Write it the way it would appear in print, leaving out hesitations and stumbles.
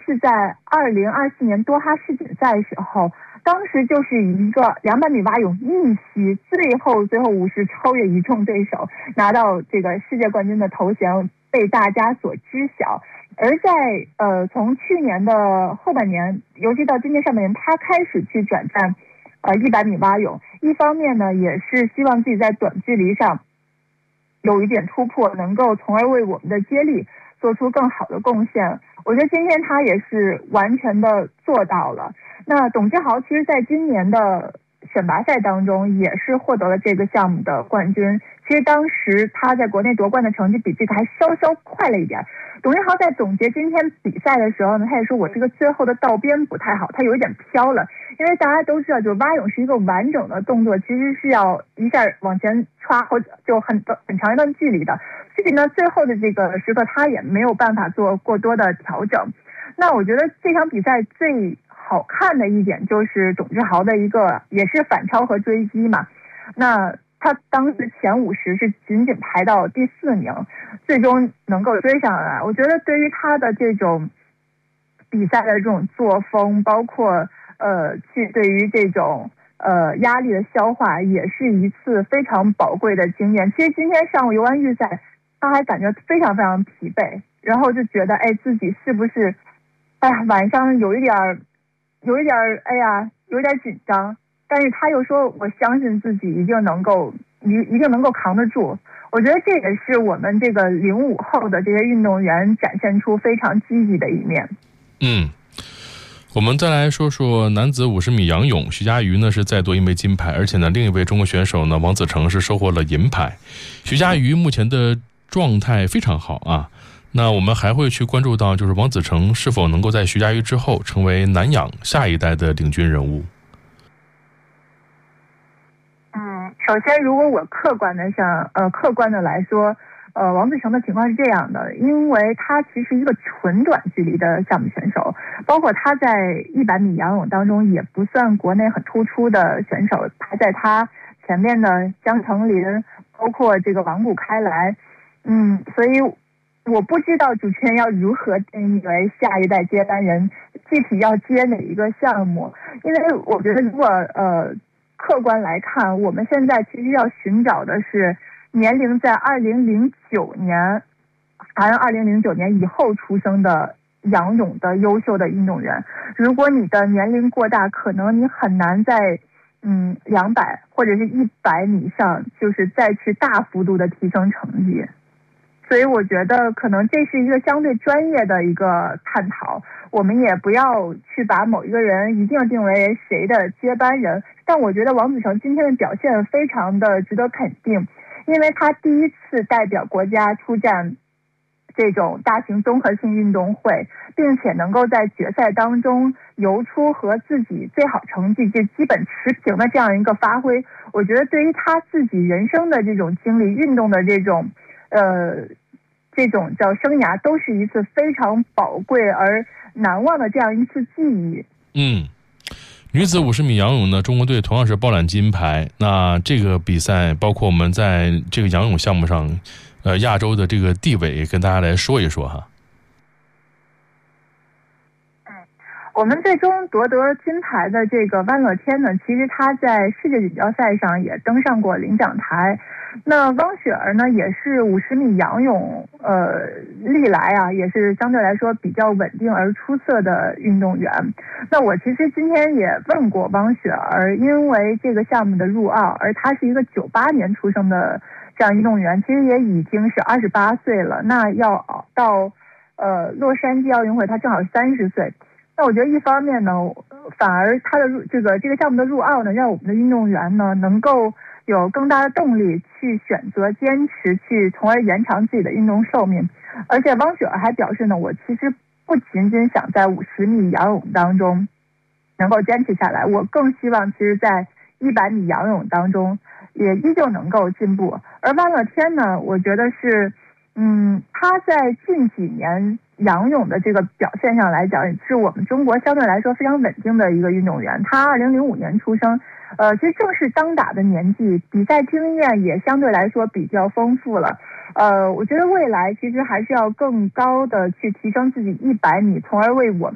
是在2024年多哈世锦赛的时候，当时就是一个200米蛙泳逆袭，最后50超越一众对手，拿到这个世界冠军的头衔，被大家所知晓。而在从去年的后半年，尤其到今年上半年，他开始去转战100米蛙泳。一方面呢，也是希望自己在短距离上有一点突破，能够从而为我们的接力做出更好的贡献。我觉得今天他也是完全的做到了。那董志豪其实在今年的选拔赛当中也是获得了这个项目的冠军。其实当时他在国内夺冠的成绩比这个还稍稍快了一点。董志豪在总结今天比赛的时候呢，他也说我这个最后的道边不太好，他有一点飘了。因为大家都知道，就是蛙泳是一个完整的动作，其实是要一下往前歘，就很长一段距离的。所以呢，最后的这个时刻他也没有办法做过多的调整。那我觉得这场比赛最好看的一点就是董志豪的一个也是反超和追击嘛。那他当时前50是仅排到第4名，最终能够追上来。我觉得对于他的这种比赛的这种作风，包括去对于这种压力的消化，也是一次非常宝贵的经验。其实今天上午游完预赛，他还感觉非常非常疲惫，然后就觉得自己是不是晚上有一点紧张。但是他又说，我相信自己一定能够扛得住。我觉得这也是我们这个05后的这些运动员展现出非常积极的一面。 我们再来说说男子50米仰泳，徐嘉余呢是再夺1枚金牌，而且呢另一位中国选手呢王子成是收获了银牌。徐嘉余目前的状态非常好啊。那我们还会去关注到，就是王子成是否能够在徐嘉余之后成为男仰下一代的领军人物。 首先，如果我客观的来说，王子成的情况是这样的，因为他其实一个纯短距离的项目选手，包括他在100米仰泳当中也不算国内很突出的选手，排在他前面的江成林，包括这个王谷开来，所以我不知道主持人要如何定义为下一代接班人，具体要接哪一个项目，因为我觉得如果客观来看，我们现在其实要寻找的是年龄在2009年以后出生的仰泳的优秀的运动员。如果你的年龄过大，可能你很难在200或者是100米上就是再去大幅度的提升成绩。所以我觉得可能这是一个相对专业的一个探讨，我们也不要去把某一个人一定定为谁的接班人。但我觉得王子成今天的表现非常的值得肯定，因为他第一次代表国家出战这种大型综合性运动会，并且能够在决赛当中游出和自己最好成绩就基本持平的这样一个发挥，我觉得对于他自己人生的这种经历，运动的这种叫生涯，都是一次非常宝贵而难忘的这样一次记忆。 女子50米仰泳呢，中国队同样是包揽金牌。那这个比赛包括我们在这个仰泳项目上亚洲的这个地位，跟大家来说一说哈。 我们最终夺得金牌的这个万乐天呢，其实他在世界锦标赛上也登上过领奖台。那汪雪儿呢，也是50米仰泳历来也是相对来说比较稳定而出色的运动员。那我其实今天也问过汪雪儿，因为这个项目的入奥，而她是一个98年出生的这样运动员，其实也已经是28岁了。那要到洛杉矶奥运会，她正好30岁。那我觉得一方面呢，反而他的这个项目的入奥呢，让我们的运动员呢能够有更大的动力去选择坚持，去从而延长自己的运动寿命。而且汪雪儿还表示呢，我其实不仅仅想在50米仰泳当中能够坚持下来，我更希望其实在100米仰泳当中也依旧能够进步。而万乐天呢，我觉得是他在近几年仰泳的这个表现上来讲，是我们中国相对来说非常稳定的一个运动员。他2005年出生，其实正是当打的年纪，比赛经验也相对来说比较丰富了。我觉得未来其实还是要更高的去提升自己100米，从而为我们